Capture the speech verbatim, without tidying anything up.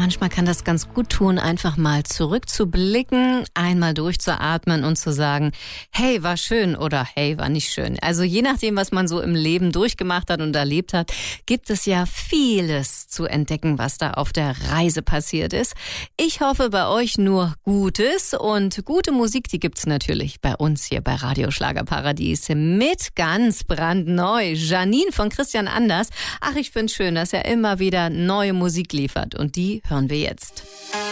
manchmal kann das ganz gut tun, einfach mal zurückzublicken, einmal durchzuatmen und zu sagen, hey, war schön oder hey, war nicht schön. Also je nachdem, was man so im Leben durchgemacht hat und erlebt hat, gibt es ja vieles zu entdecken, was da auf der Reise passiert ist. Ich hoffe bei euch nur Gutes, und gute Musik, die gibt's natürlich bei uns hier bei Radio Schlagerparadies mit ganz brandneu Janine von Christian Anders. Ach, ich find's schön, dass er immer wieder neue Musik liefert, und die hören wir jetzt.